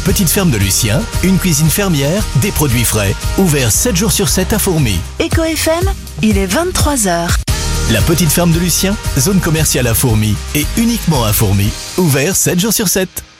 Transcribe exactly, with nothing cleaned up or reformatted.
petite ferme de Lucien, une cuisine fermière, des produits frais. Ouvert sept jours sur sept à Fourmies. Eco F M, il est vingt-trois heures. La petite ferme de Lucien, zone commerciale à Fourmies et uniquement à Fourmies. Ouvert sept jours sur sept.